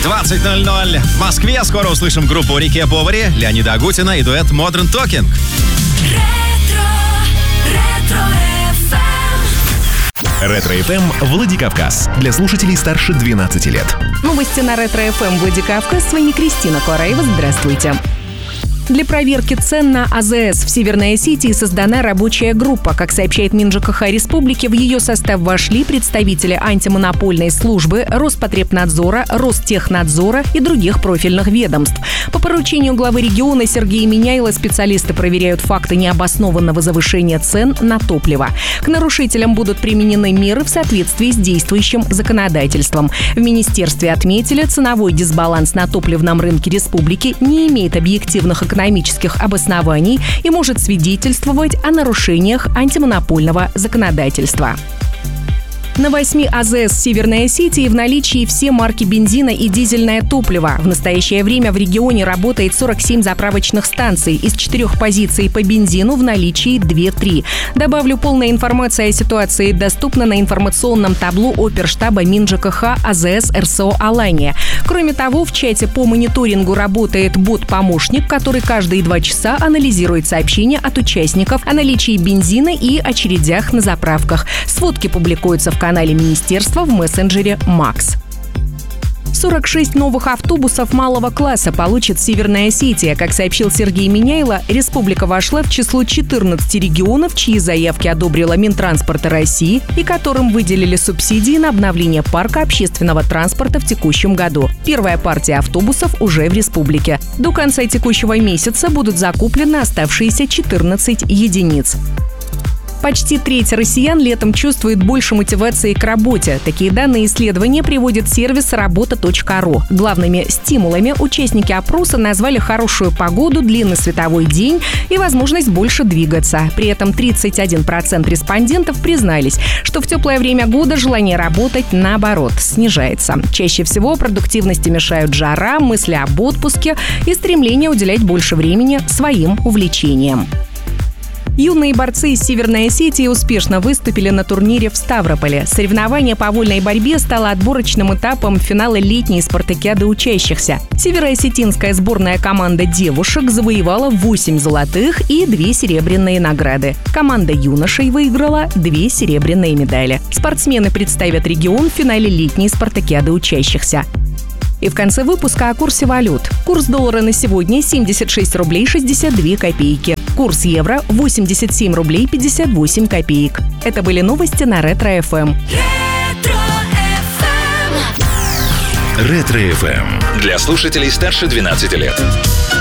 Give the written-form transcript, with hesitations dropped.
20:00 в Москве. Скоро услышим группу Рике Повари, Леонида Агутина и дуэт Modern Talking. Ретро-ФМ Владикавказ. Для слушателей старше 12 лет. Новости на Ретро-ФМ Владикавказ. С вами Кристина Клараева. Здравствуйте. Для проверки цен на АЗС в Северной Осетии создана рабочая группа. Как сообщает МинЖКХ Республики, в ее состав вошли представители антимонопольной службы, Роспотребнадзора, Ростехнадзора и других профильных ведомств. По поручению главы региона Сергея Миняйла специалисты проверяют факты необоснованного завышения цен на топливо. К нарушителям будут применены меры в соответствии с действующим законодательством. В министерстве отметили, ценовой дисбаланс на топливном рынке республики не имеет объективных экономических обоснований и может свидетельствовать о нарушениях антимонопольного законодательства. На 8 АЗС Северной Осетии в наличии все марки бензина и дизельное топливо. В настоящее время в регионе работает 47 заправочных станций. Из 4 позиций по бензину в наличии 2-3. Добавлю, полная информация о ситуации доступна на информационном табло оперштаба МинЖКХ АЗС РСО «Алания». Кроме того, в чате по мониторингу работает бот-помощник, который каждые 2 часа анализирует сообщения от участников о наличии бензина и очередях на заправках. Сводки публикуются в канале министерства в мессенджере «Макс». 46 новых автобусов малого класса получит Северная Осетия. Как сообщил Сергей Миняйла, республика вошла в число 14 регионов, чьи заявки одобрила Минтранспорта России и которым выделили субсидии на обновление парка общественного транспорта в текущем году. Первая партия автобусов уже в республике. До конца текущего месяца будут закуплены оставшиеся 14 единиц. Почти треть россиян летом чувствует больше мотивации к работе. Такие данные исследования приводит сервис работа.ру. Главными стимулами участники опроса назвали хорошую погоду, длинный световой день и возможность больше двигаться. При этом 31% респондентов признались, что в теплое время года желание работать, наоборот, снижается. Чаще всего продуктивности мешают жара, мысли об отпуске и стремление уделять больше времени своим увлечениям. Юные борцы из Северной Осетии успешно выступили на турнире в Ставрополе. Соревнование по вольной борьбе стало отборочным этапом финала летней спартакиады учащихся. Североосетинская сборная команда девушек завоевала 8 золотых и 2 серебряные награды. Команда юношей выиграла 2 серебряные медали. Спортсмены представят регион в финале летней спартакиады учащихся. И в конце выпуска о курсе валют. Курс доллара на сегодня 76 рублей 62 копейки. Курс евро 87 рублей 58 копеек. Это были новости на Ретро-ФМ. Ретро-ФМ. Для слушателей старше 12 лет.